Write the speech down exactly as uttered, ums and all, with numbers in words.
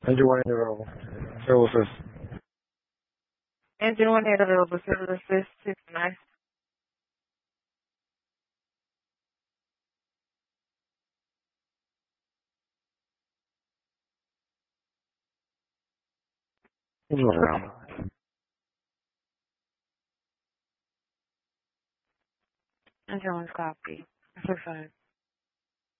Engine one available. Zero assist. Engine one eight available. Zero assist. Six nine. Engine one available. Engine one's copy. Six five.